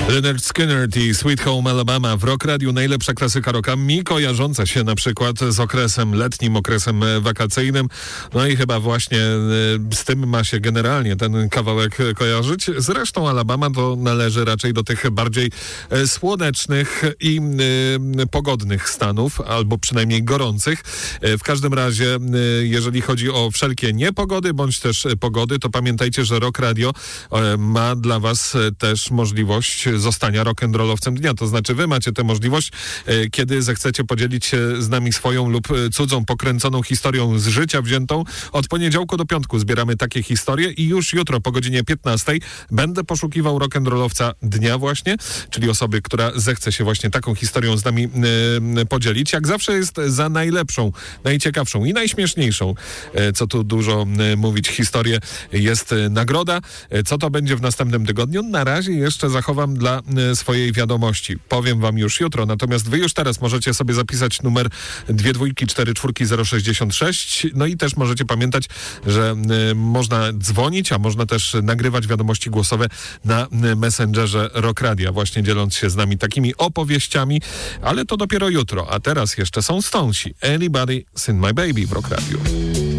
Lynyrd Skynyrd i Sweet Home Alabama w Rock Radiu. Najlepsza klasyka rocka, mi kojarząca się na przykład z okresem letnim, okresem wakacyjnym. No i chyba właśnie z tym ma się generalnie ten kawałek kojarzyć. Zresztą Alabama to należy raczej do tych bardziej słonecznych i pogodnych stanów, albo przynajmniej gorących. W każdym razie, jeżeli chodzi o wszelkie niepogody, bądź też pogody, to pamiętajcie, że Rock Radio ma dla was też możliwość zostania rock'n'rollowcem dnia. To znaczy wy macie tę możliwość, kiedy zechcecie podzielić się z nami swoją lub cudzą pokręconą historią z życia wziętą. Od poniedziałku do piątku zbieramy takie historie i już jutro po godzinie 15 będę poszukiwał rock'n'rollowca dnia właśnie, czyli osoby, która zechce się właśnie taką historią z nami podzielić. Jak zawsze jest za najlepszą, najciekawszą i najśmieszniejszą, co tu dużo mówić, historię jest nagroda. Co to będzie w następnym tygodniu? Na razie jeszcze zachowam dla swojej wiadomości. Powiem wam już jutro, natomiast wy już teraz możecie sobie zapisać numer 2244066. No i też możecie pamiętać, że można dzwonić, a można też nagrywać wiadomości głosowe na Messengerze Rock Radia, właśnie dzieląc się z nami takimi opowieściami, ale to dopiero jutro. A teraz jeszcze są Stonesi. Anybody Seen My Baby w Rock Radiu.